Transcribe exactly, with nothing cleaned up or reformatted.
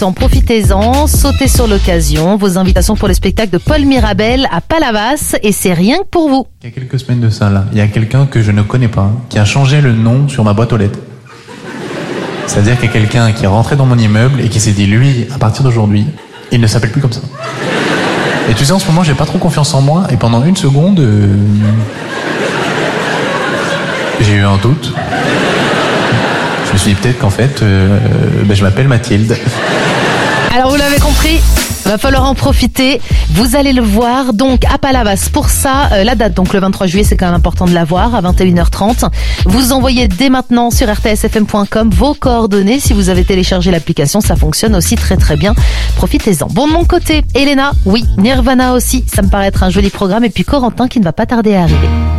temps, profitez-en, sautez sur l'occasion. Vos invitations pour le spectacle de Paul Mirabel à Palavas, et c'est rien que pour vous. Il y a quelques semaines de ça, là, il y a quelqu'un que je ne connais pas, qui a changé le nom sur ma boîte aux lettres. C'est-à-dire qu'il y a quelqu'un qui est rentré dans mon immeuble et qui s'est dit, lui, à partir d'aujourd'hui, il ne s'appelle plus comme ça. Et tu sais, en ce moment, j'ai pas trop confiance en moi, et pendant une seconde, euh... j'ai eu un doute. Je me suis dit peut-être qu'en fait, euh, ben, je m'appelle Mathilde. Alors vous l'avez compris, va falloir en profiter. Vous allez le voir donc à Palavas. Pour ça, euh, la date, donc le vingt-trois juillet, c'est quand même important de la voir à vingt et une heures trente. Vous envoyez dès maintenant sur r t s f m point com vos coordonnées. Si vous avez téléchargé l'application, ça fonctionne aussi très très bien. Profitez-en. Bon, de mon côté, Elena, oui, Nirvana aussi, ça me paraît être un joli programme. Et puis Corentin qui ne va pas tarder à arriver.